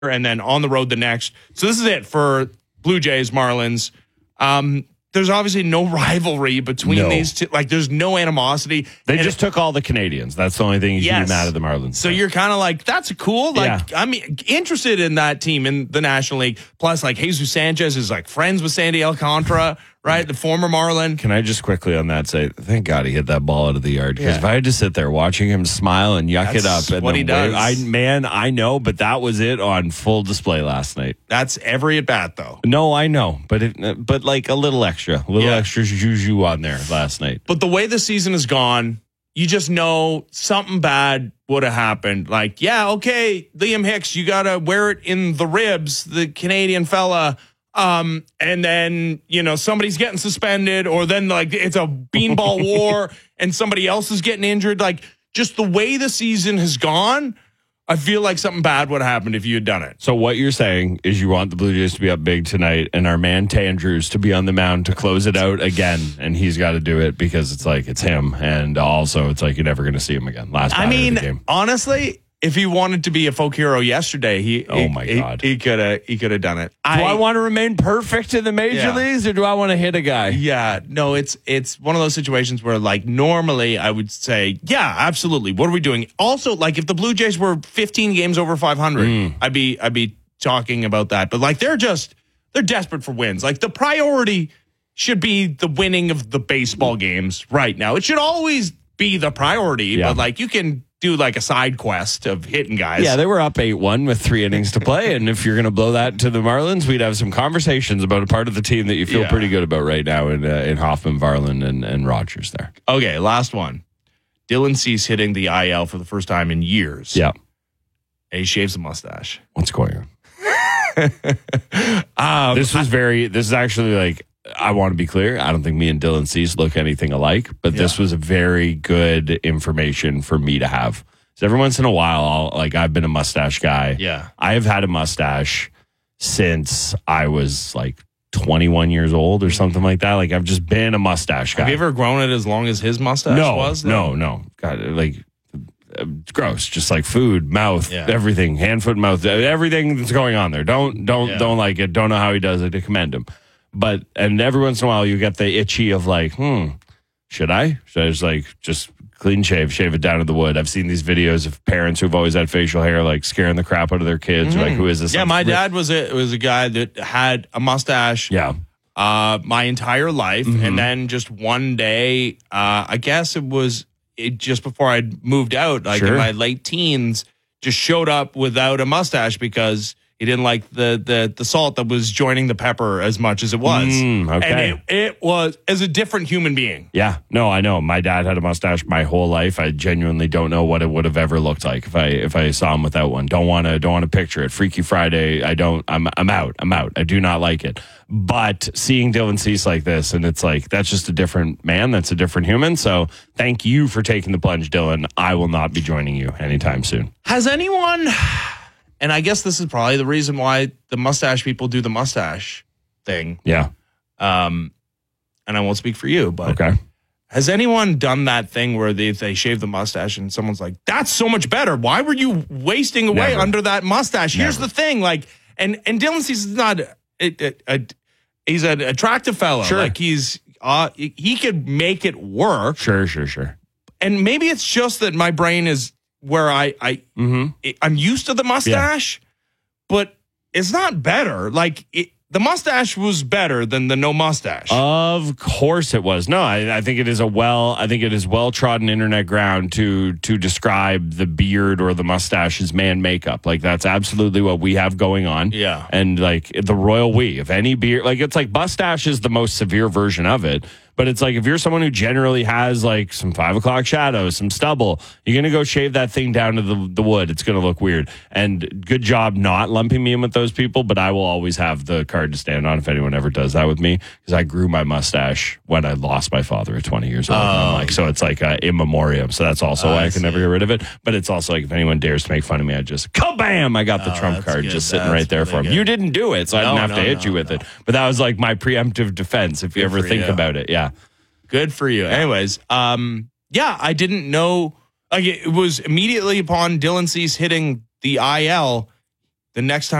and then on the road the next. So this is it for Blue Jays, Marlins. There's obviously no rivalry between these two. Like, there's no animosity. They just took all the Canadians. That's the only thing you can be mad at the Marlins. So you're kind of like, that's cool. Like, I'm interested in that team in the National League. Plus, like, Jesus Sanchez is like friends with Sandy Alcantara, right? The former Marlin. Can I just quickly on that say, thank God he hit that ball out of the yard. Because if I had to sit there watching him smile and yuck it up. And what he does. I know, but that was it on full display last night. That's every at bat, though. No, I know. But like a little extra juju on there last night. But the way the season has gone, you just know something bad would have happened. Like, okay, Liam Hicks, you got to wear it in the ribs, the Canadian fella. And then, somebody's getting suspended, or then like it's a beanball war and somebody else is getting injured. Like, just the way the season has gone, I feel like something bad would have happened if you had done it. So what you're saying is you want the Blue Jays to be up big tonight and our man Tandrews to be on the mound to close it out again, and he's got to do it because it's like it's him, and also it's like you're never going to see him again. Last batter of the game. Honestly, if he wanted to be a folk hero yesterday, he could have done it. Do I want to remain perfect in the major leagues, or do I want to hit a guy? Yeah, no, it's one of those situations where, like, normally I would say, yeah, absolutely. What are we doing? Also, like, if the Blue Jays were 15 games over 500, I'd be talking about that. But like, they're desperate for wins. Like, the priority should be the winning of the baseball games right now. It should always be the priority, but like, you can do like a side quest of hitting guys. Yeah, they were up 8-1 with 3 innings to play, and if you're going to blow that to the Marlins, we'd have some conversations about a part of the team that you feel pretty good about right now in Hoffman, Varland, and Rogers there. Okay, last one. Dylan Cease hitting the IL for the first time in years. Yeah. And he shaves the mustache. What's going on? This is actually like, I want to be clear. I don't think me and Dylan Cease look anything alike, but this was a very good information for me to have. So every once in a while, I've been a mustache guy. Yeah. I have had a mustache since I was like 21 years old or something like that. Like, I've just been a mustache guy. Have you ever grown it as long as his mustache was? No. God, like, it's gross. Just like food, mouth, everything, hand, foot, mouth, everything that's going on there. Don't like it. Don't know how he does it. To commend him. And every once in a while you get the itchy of like, should I just clean shave it down to the wood? I've seen these videos of parents who've always had facial hair, like scaring the crap out of their kids. Like, who is this? Yeah, my dad was a guy that had a mustache. Yeah. My entire life. And then just one day, I guess it was just before I moved out, like in my late teens, just showed up without a mustache because he didn't like the salt that was joining the pepper as much as it was. Okay. And it was as a different human being. Yeah. No, I know. My dad had a mustache my whole life. I genuinely don't know what it would have ever looked like if I saw him without one. Don't want to picture it. Freaky Friday. I'm out. I do not like it. But seeing Dylan Cease like this, and it's like, that's just a different man. That's a different human. So thank you for taking the plunge, Dylan. I will not be joining you anytime soon. Has anyone... And I guess this is probably the reason why the mustache people do the mustache thing. Yeah. And I won't speak for you, but has anyone done that thing where they shave the mustache and someone's like, that's so much better. Why were you wasting away under that mustache? Here's the thing. Like, and Dylan Cease is not, he's an attractive fellow. Sure. Like, he could make it work. Sure. And maybe it's just that my brain is where I'm used to the mustache, but it's not better. Like, the mustache was better than the no mustache. Of course it was. No, I think it is well trodden internet ground to describe the beard or the mustache as man makeup. Like, that's absolutely what we have going on. Yeah. And like the royal we, if any beard, like, it's like mustache is the most severe version of it. But it's like, if you're someone who generally has like some 5 o'clock shadows, some stubble, you're going to go shave that thing down to the wood. It's going to look weird. And good job not lumping me in with those people. But I will always have the card to stand on if anyone ever does that with me, because I grew my mustache when I lost my father at 20 years old. So it's like in memoriam. So that's also why I can never get rid of it. But it's also like, if anyone dares to make fun of me, I just, kabam! I got the Trump card just sitting right there for him. Good. You didn't do it, so I didn't have to hit you with it. But that was like my preemptive defense, if you ever think about it. Yeah. Good for you. Anyways, I didn't know. Like, it was immediately upon Dylan Cease hitting the IL, the next time